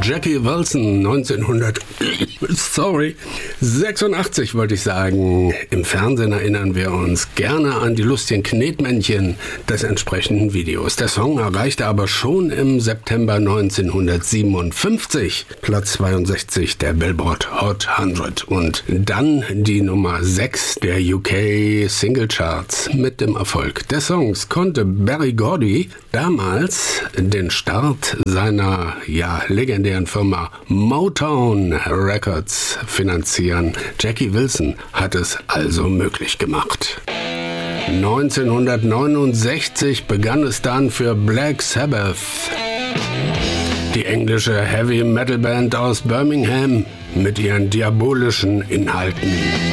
Jackie Wilson, 86 wollte ich sagen. Im Fernsehen erinnern wir uns gerne an die lustigen Knetmännchen des entsprechenden Videos. Der Song erreichte aber schon im September 1957 Platz 62 der Billboard Hot 100 und dann die Nummer 6 der UK Single Charts. Mit dem Erfolg des Songs konnte Berry Gordy damals den Start seiner legendären Firma Motown Records finanzieren. Jackie Wilson hat es also möglich gemacht. 1969 begann es dann für Black Sabbath, die englische Heavy Metal Band aus Birmingham, mit ihren diabolischen Inhalten.